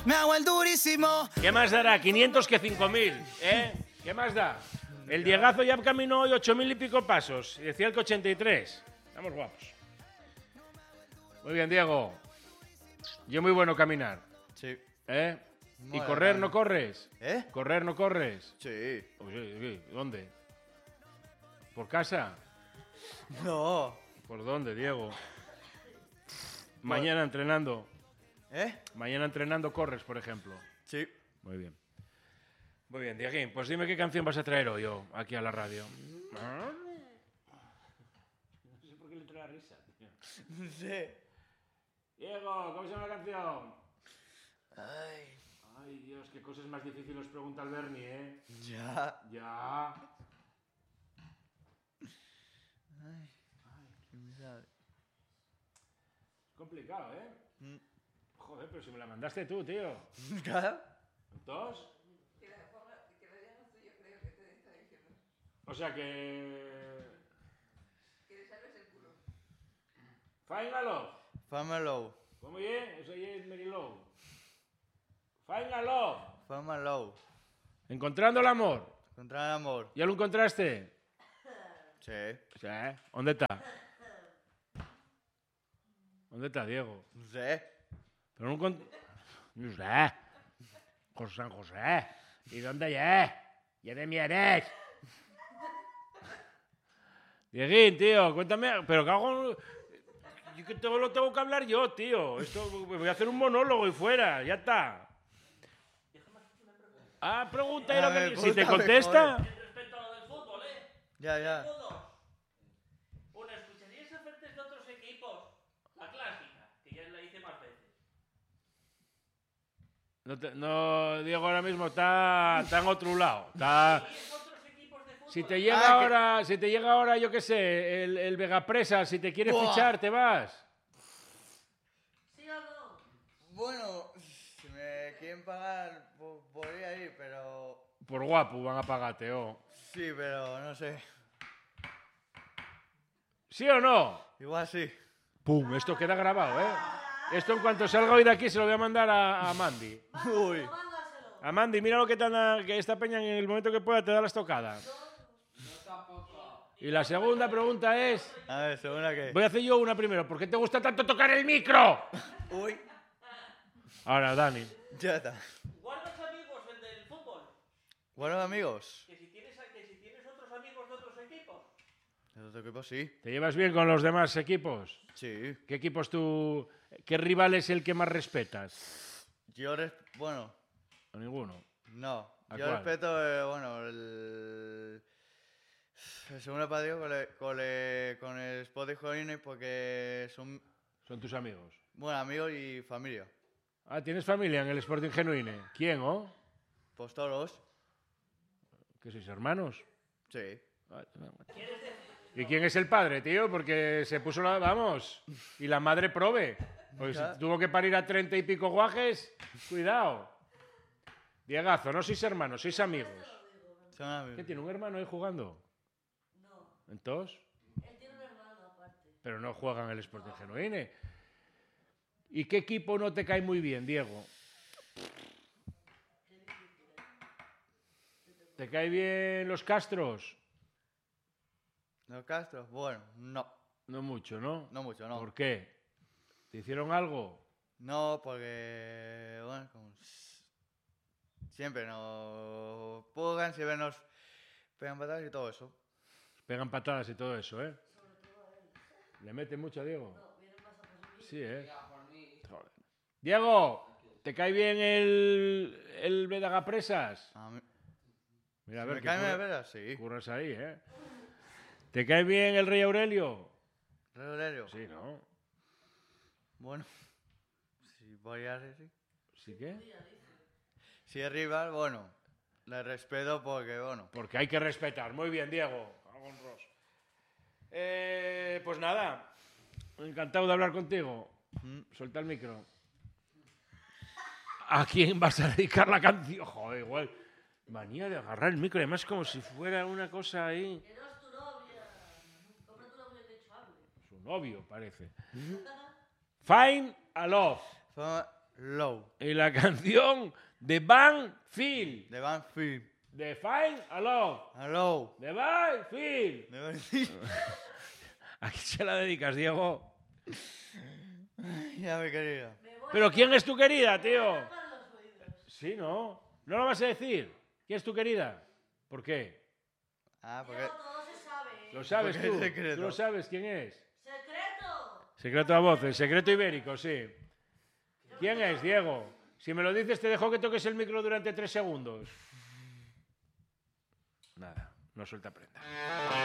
Me hago el durísimo. ¿Qué más dará? 500 que 5.000, ¿eh? ¿Qué más da? El Diegazo ya caminó hoy 8.000 y pico pasos. Y decía el que 83. Estamos guapos. Muy bien, Diego. Yo muy bueno caminar. Sí. ¿Eh? ¿Y Mola, correr vale. no corres? ¿Eh? ¿Correr no corres? Sí. Oye, ¿dónde? ¿Por casa? No. ¿Por dónde, Diego? Mañana entrenando. ¿Eh? Mañana entrenando corres, por ejemplo. Sí. Muy bien. Muy bien, Dieguín. Pues dime qué canción vas a traer hoy yo, aquí a la radio. ¿Ah? No sé por qué le trae la risa, tío. Sí. Diego, ¿cómo se llama la canción? Ay. Ay, Dios, qué cosas más difíciles pregunta el Bernie, ¿eh? Ya. Ya. Ay. ¿Quién sabe? Es complicado, ¿eh? Mm. Joder, pero si me la mandaste tú, tío. Claro. ¿Entonces? O sea que... Final Love. Famelo. ¿Cómo es? Eso ya es Mary Lou. Final Love. Famelo. Encontrando el amor. Contra el amor. ¿Ya lo encontraste? Sí. Sí. ¿Dónde está? ¿Dónde está, Diego? No sé. Pero no No sé. José San José. ¿Y dónde es? ¿Ya de Mieres? Dieguín, tío, cuéntame. Pero ¿qué hago? Yo que todo lo tengo que hablar yo, tío. Esto, voy a hacer un monólogo y fuera. Ya está. Ah, pregunta y lo que... Si te Pregúntame, contesta... Respecto a lo del fútbol, Ya, ya. Una, ¿escucharíais ofertas de otros equipos? La clásica, que ya la hice más veces. No, Diego ahora mismo está en otro lado. Está... ¿Y otros equipos de fútbol? Si te llega ahora, yo qué sé, el Vegapresa, si te quiere Buah. fichar, te vas. ¿Sí o no? Bueno, si me quieren pagar, podría ir, pero... Por guapo van a pagarte, oh. Sí, pero no sé. ¿Sí o no? Igual sí. Pum, esto queda grabado, ¿eh? Esto en cuanto salga hoy de aquí se lo voy a mandar a Mandy. Uy. A Mandy, mira lo que, que esta peña en el momento que pueda te da la estocada. Y la segunda pregunta es... A ver, ¿segunda qué? Voy a hacer yo una primero. ¿Por qué te gusta tanto tocar el micro? Uy. Ahora, Dani. Ya está. ¿Guardas amigos el del fútbol? Buenos amigos. Que si tienes otros amigos de otros equipos. ¿De otro equipo sí? ¿Te llevas bien con los demás equipos? Sí. ¿Qué equipos tú... ¿Qué rival es el que más respetas? Yo bueno, A ninguno. no. ¿A Yo cuál? respeto, bueno, el segundo partido con el Sporting Jolines porque son, Son tus amigos. bueno, amigos y familia. Ah, ¿tienes familia en el Sporting Genuine? ¿Quién, oh? Pues todos. ¿Qué sois, hermanos? Sí. ¿Y quién es el padre, tío? Porque se puso la... Vamos. Y la madre prove. Pues si tuvo que parir a 30 y pico guajes. Cuidado. Diegazo, no sois hermanos, sois amigos. Son amigos. ¿Qué tiene un hermano ahí jugando? No, ¿Entonces? él tiene un hermano aparte. Pero no juegan en el Sporting Genuine. ¿Y qué equipo no te cae muy bien, Diego? ¿Te cae bien los Castros? ¿Los Castros? Bueno, no. No mucho, ¿no? No mucho, no. ¿Por qué? ¿Te hicieron algo? No, porque, bueno, como siempre nos pujan, siempre nos pegan patadas y todo eso. Pegan patadas y todo eso, ¿eh? ¿Le mete mucho a Diego? No, viene más a por mí. Sí, ¿eh? Joder. Diego, ¿te cae bien el Vedagapresas? A mí, Mira, a si ver, me que caen de veras, sí. curras ahí, ¿eh? ¿Te cae bien el Rey Aurelio? Aurelio. Sí, ¿no? Bueno, si voy a decir. ¿Sí qué? Si es rival, bueno, le respeto porque, bueno. Porque hay que respetar. Muy bien, Diego. Con Ross. Pues nada, encantado de hablar contigo. Suelta el micro. ¿A quién vas a dedicar la canción? Joder, igual. Manía de agarrar el micro, además como si fuera una cosa ahí. Que no es tu novia. Compra tu novio intachable. Su novio, parece. Find a Love. Low. Y la canción de Van Phil. De Van Phil. De Fine a Love. Hello. De Van Phil. De Van Phil. ¿A quién se la dedicas, Diego? Ya me quería. Me voy ¿Pero quién es tu querida, tío? a tapar los oídos. Sí, ¿no? ¿No lo vas a decir? ¿Quién es tu querida? ¿Por qué? Ah, porque... Diego, todo se sabe. ¿Lo sabes Porque es tú? secreto. ¿Tú lo sabes quién es? ¡Secreto! Secreto a voces, secreto ibérico, sí. ¿Quién es, Diego? Si me lo dices, te dejo que toques el micro durante 3 segundos. Nada, no suelta prenda.